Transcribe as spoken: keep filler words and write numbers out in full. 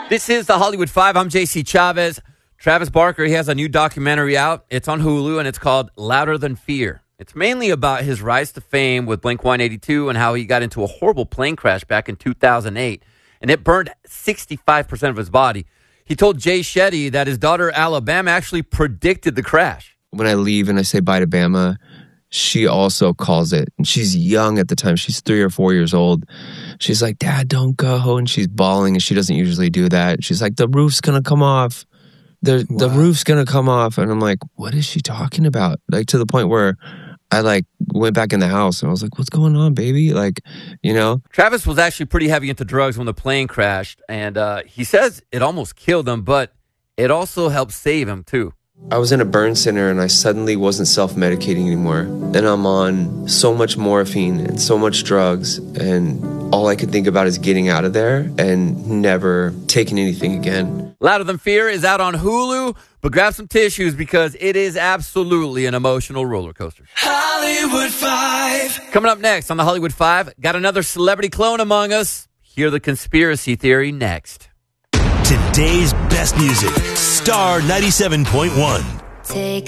This is the Hollywood Five. I'm J C Chavez. Travis Barker, he has a new documentary out. It's on Hulu, and it's called Louder Than Fear. It's mainly about his rise to fame with Blink one eighty-two and how he got into a horrible plane crash back in two thousand eight, and it burned sixty-five percent of his body. He told Jay Shetty that his daughter, Alabama, actually predicted the crash. When I leave and I say bye to Bama, she also calls it. And she's young at the time. She's three or four years old. She's like, Dad, don't go. And she's bawling, and she doesn't usually do that. She's like, the roof's going to come off. The, wow. the roof's going to come off. And I'm like, what is she talking about? Like, to the point where I, like, went back in the house, and I was like, what's going on, baby? Like, you know? Travis was actually pretty heavy into drugs when the plane crashed. And uh, he says it almost killed him, but it also helped save him, too. I was in a burn center, and I suddenly wasn't self-medicating anymore. And I'm on so much morphine and so much drugs, and all I could think about is getting out of there and never taking anything again. Louder Than Fear is out on Hulu, but grab some tissues because it is absolutely an emotional roller coaster. Hollywood Five. Coming up next on the Hollywood Five, got another celebrity clone among us. Hear the conspiracy theory next. Today's best music, Star ninety-seven point one. Take